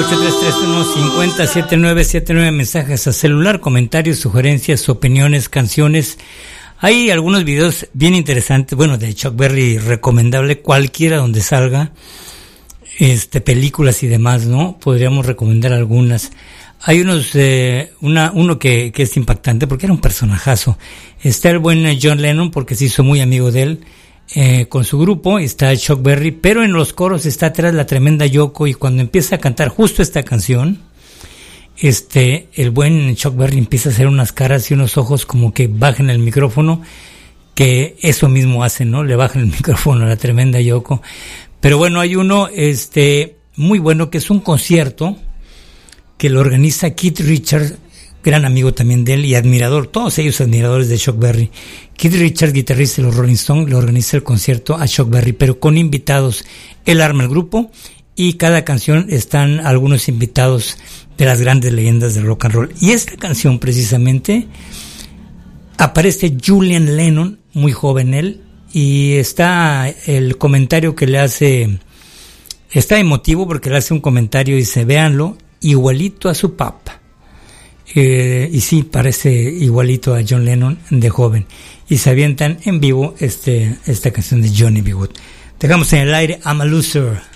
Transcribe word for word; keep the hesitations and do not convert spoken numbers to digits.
ocho tres tres uno cinco cero siete nueve siete nueve, mensajes a celular, comentarios, sugerencias, opiniones, canciones. Hay algunos videos bien interesantes, bueno, de Chuck Berry, recomendable, cualquiera donde salga, este, películas y demás, ¿no? Podríamos recomendar algunas. Hay unos, eh, una, uno que, que es impactante porque era un personajazo. Está el buen John Lennon porque se hizo muy amigo de él, eh, con su grupo. Está Chuck Berry, pero en los coros está atrás la tremenda Yoko, y cuando empieza a cantar justo esta canción, este, el buen Chuck Berry empieza a hacer unas caras y unos ojos como que bajan el micrófono, que eso mismo hacen, ¿no? Le bajan el micrófono a la tremenda Yoko. Pero bueno, hay uno, este, muy bueno, que es un concierto que lo organiza Keith Richards, gran amigo también de él y admirador, todos ellos admiradores de Chuck Berry. Keith Richards, guitarrista de los Rolling Stones, le organiza el concierto a Chuck Berry, pero con invitados. Él arma el grupo y cada canción están algunos invitados de las grandes leyendas del rock and roll. Y esta canción precisamente aparece Julian Lennon, muy joven él, y está el comentario que le hace, está emotivo porque le hace un comentario y dice, véanlo, igualito a su papá. Eh, y sí, parece igualito a John Lennon de joven. Y se avientan en vivo este, esta canción de Johnny B. Good. Dejamos en el aire I'm a Loser.